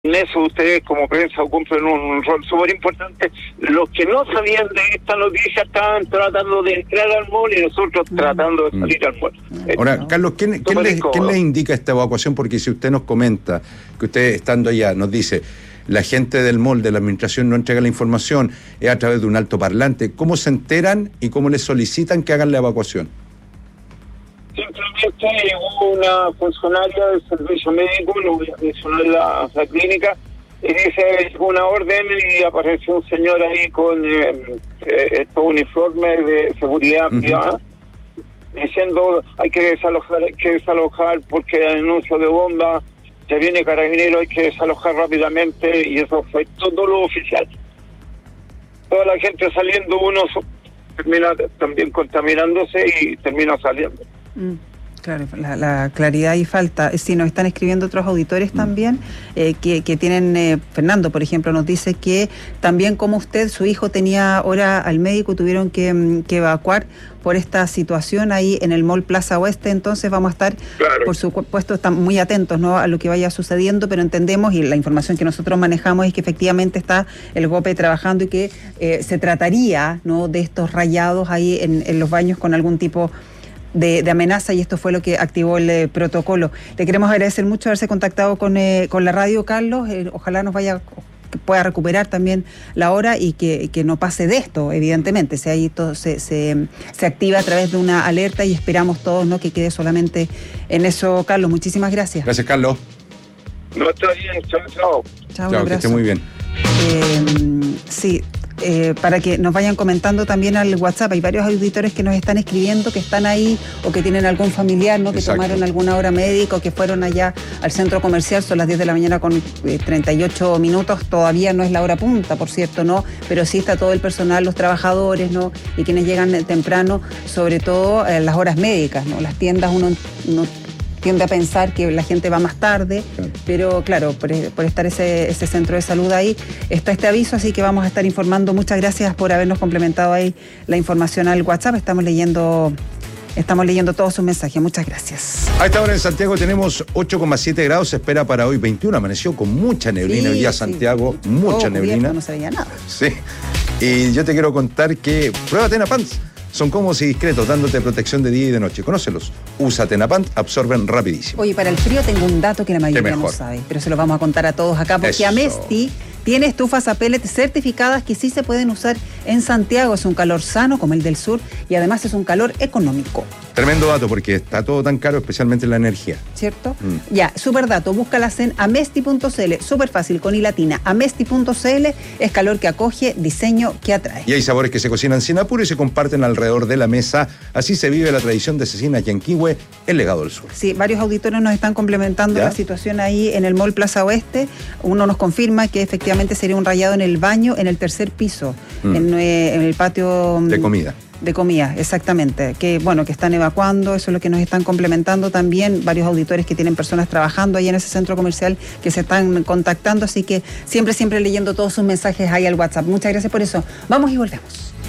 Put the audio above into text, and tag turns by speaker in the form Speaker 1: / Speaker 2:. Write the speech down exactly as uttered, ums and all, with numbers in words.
Speaker 1: En eso ustedes como prensa cumplen un, un rol súper importante. Los que no sabían de esta noticia estaban tratando de entrar al mall y nosotros mm. tratando de salir mm. al mall.
Speaker 2: Ahora, Carlos, ¿quién, ¿quién, les, ¿quién les indica esta evacuación? Porque si usted nos comenta que usted estando allá nos dice la gente del mall, de la administración, no entrega la información, es a través de un altoparlante, ¿cómo se enteran y cómo les solicitan que hagan la evacuación?
Speaker 1: Simplemente hubo una funcionaria del servicio médico, no voy a mencionar la, la clínica, y dice una orden y apareció un señor ahí con eh, eh, estos uniformes de seguridad uh-huh. privada, diciendo hay que desalojar, hay que desalojar porque hay anuncio de bomba, ya viene carabinero, hay que desalojar rápidamente, y eso fue todo lo oficial. Toda la gente saliendo, uno termina también contaminándose y termina saliendo.
Speaker 3: Mm, claro, la, la claridad y falta. Sí, nos están escribiendo otros auditores mm. también eh, que, que tienen, eh, Fernando, por ejemplo, nos dice que también como usted, su hijo tenía hora al médico, tuvieron que, que evacuar por esta situación ahí en el Mall Plaza Oeste. Entonces vamos a estar, claro. por supuesto, están muy atentos, ¿no?, a lo que vaya sucediendo, pero entendemos, y la información que nosotros manejamos es que efectivamente está el GOPE trabajando y que eh, se trataría, ¿no?, de estos rayados ahí en, en los baños con algún tipo De, de amenaza, y esto fue lo que activó el eh, protocolo. Le queremos agradecer mucho haberse contactado con, eh, con la radio, Carlos. Eh, ojalá nos vaya, que pueda recuperar también la hora y que, que no pase de esto, evidentemente. Se, ahí todo, se, se, se activa a través de una alerta y esperamos todos, ¿no?, que quede solamente en eso, Carlos. Muchísimas gracias.
Speaker 2: Gracias, Carlos.
Speaker 1: No, está bien. Chao, chao.
Speaker 3: Chao,
Speaker 2: chao, que esté muy bien.
Speaker 3: Eh, sí. Eh, para que nos vayan comentando también al WhatsApp. Hay varios auditores que nos están escribiendo, que están ahí o que tienen algún familiar, ¿no?, que Exacto. tomaron alguna hora médica o que fueron allá al centro comercial. Son las diez de la mañana con eh, treinta y ocho minutos. Todavía no es la hora punta, por cierto, ¿no? Pero sí está todo el personal, los trabajadores, ¿no?, y quienes llegan temprano, sobre todo en eh, las horas médicas, ¿no? Las tiendas uno no tiende a pensar que la gente va más tarde, claro. pero claro, por, por estar ese, ese centro de salud ahí, está este aviso, así que vamos a estar informando. Muchas gracias por habernos complementado ahí la información al WhatsApp. Estamos leyendo, estamos leyendo todos sus mensajes. Muchas gracias.
Speaker 2: A esta hora en Santiago tenemos ocho coma siete grados, se espera para hoy veintiuno, amaneció con mucha neblina, sí, hoy día sí. Santiago, mucha Todo neblina.
Speaker 3: No se veía nada.
Speaker 2: Sí, y yo te quiero contar que prueba Tenapants. Son cómodos y discretos, dándote protección de día y de noche. Conócelos. Usa Tenapant, absorben rapidísimo.
Speaker 3: Oye, para el frío tengo un dato que la mayoría no sabe, pero se lo vamos a contar a todos acá, porque Eso. Amesti tiene estufas a pellet certificadas que sí se pueden usar en Santiago. Es un calor sano como el del sur y además es un calor económico.
Speaker 2: Tremendo dato, porque está todo tan caro, especialmente la energía.
Speaker 3: ¿Cierto? Mm. Ya, súper dato, búscalas en amesti punto cl, súper fácil, con i latina, amesti punto cl, es calor que acoge, diseño que atrae.
Speaker 2: Y hay sabores que se cocinan sin apuro y se comparten alrededor de la mesa, así se vive la tradición de Cecina Yanquihue, el legado del sur.
Speaker 3: Sí, varios auditores nos están complementando ¿Ya? la situación ahí en el Mall Plaza Oeste. Uno nos confirma que efectivamente sería un rayado en el baño, en el tercer piso, mm. en, eh, en el patio
Speaker 2: de comida.
Speaker 3: De comida, exactamente, que bueno, que están evacuando, eso es lo que nos están complementando también, varios auditores que tienen personas trabajando ahí en ese centro comercial que se están contactando, así que siempre, siempre leyendo todos sus mensajes ahí al WhatsApp. Muchas gracias por eso. Vamos y volvemos.